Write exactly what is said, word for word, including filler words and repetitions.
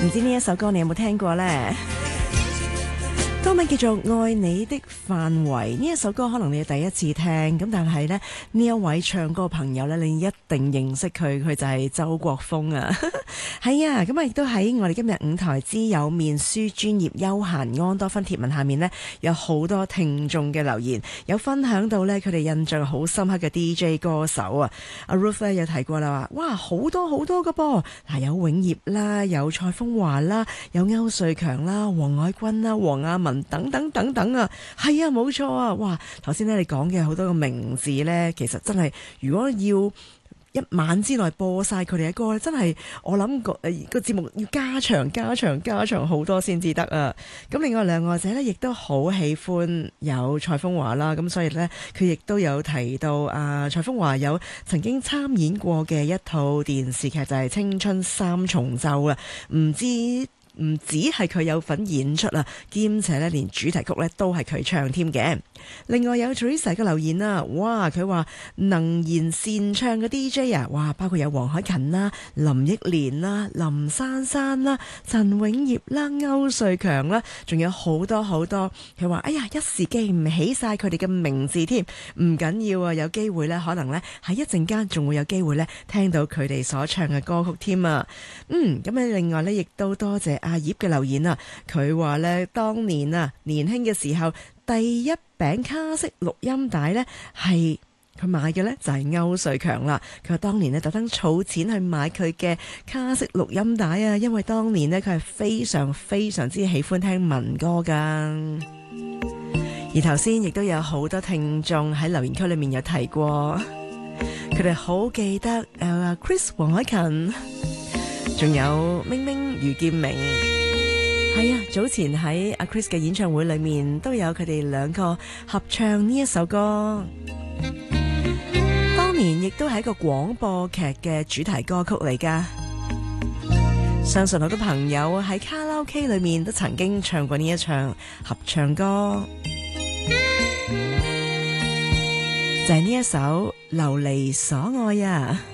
唔知呢一首歌你有冇聽過呢？歌名叫做《愛你的範圍》，呢一首歌可能你係第一次聽，咁但係呢，呢一位唱歌朋友呢，你一定認識佢，佢就係周國峰啊。係啊，咁啊亦都喺我哋今日五台之友面書專頁休閒安多芬貼文下面呢，有好多聽眾嘅留言，有分享到呢，佢哋印象好深刻嘅 D J 歌手啊。阿 Ruth 呢有提過啦，話哇好多好多㗎噃，嗱有永業啦，有蔡楓華啦，有歐瑞強啦，黃凱君啦，黃亞文等等等等啊，係啊冇錯啊，哇頭先咧你講嘅好多個名字呢，其實真係如果要一晚之內播晒佢哋嘅歌咧，真係我諗個誒個節目要加長加長加長好多先至得啊！咁另外兩個仔呢，亦都好喜歡有蔡楓華啦，咁所以呢，佢亦都有提到啊，蔡楓華有曾經參演過嘅一套電視劇就係《青春三重奏》啊，唔知。唔止係佢有份演出啊，兼且咧連主題曲咧都係佢唱添嘅。另外有 Teresa 嘅留言啦，哇佢話能言善唱嘅 D J 啊，哇包括有黃凱芹啦、林憶蓮啦、林珊珊啦、陳永業啦、歐瑞強啦，仲有好多好多。佢話哎呀一時記唔起晒佢哋嘅名字添，唔緊要啊，有機會咧可能咧喺一陣間仲會有機會咧聽到佢哋所唱嘅歌曲添啊。嗯，咁啊另外咧亦都多謝阿葉嘅留言啊，佢話咧當年啊年輕嘅時候第一餅卡式錄音帶呢係佢買嘅呢就係歐瑞強啦。佢話當年呢特登儲錢去買佢嘅卡式錄音帶啊，因為當年呢佢係非常非常之喜歡聽民歌噶。而頭先亦都有好多聽眾喺留言區裏面有提過，佢哋好記得誒 Chris 黃凱芹，仲有明明余劍明。係啊，早前喺阿 Chris 嘅演唱會裏面都有佢哋兩個合唱呢一首歌，當年亦都係一個廣播劇嘅主題歌曲嚟噶。相信好多朋友喺卡拉 OK 裏面都曾經唱過呢一場合唱歌，就係呢一首《流離所愛》啊。